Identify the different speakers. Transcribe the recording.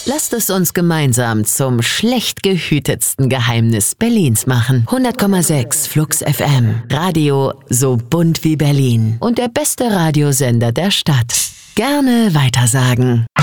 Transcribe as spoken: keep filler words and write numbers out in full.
Speaker 1: Lasst es uns gemeinsam zum schlecht gehütetsten Geheimnis Berlins machen. hundert Komma sechs Flux F M. Radio so bunt wie Berlin. Und der beste Radiosender der Stadt. Gerne weitersagen.